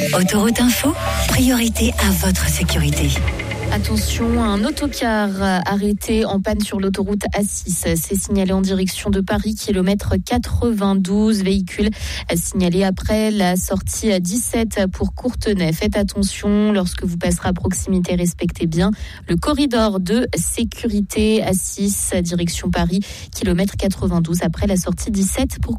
Autoroute Info, priorité à votre sécurité. Attention, un autocar arrêté en panne sur l'autoroute A6. C'est signalé en direction de Paris, kilomètre 92. Véhicule signalé après la sortie 17 pour Courtenay. Faites attention lorsque vous passerez à proximité, respectez bien le corridor de sécurité A6, direction Paris, kilomètre 92 après la sortie 17 pour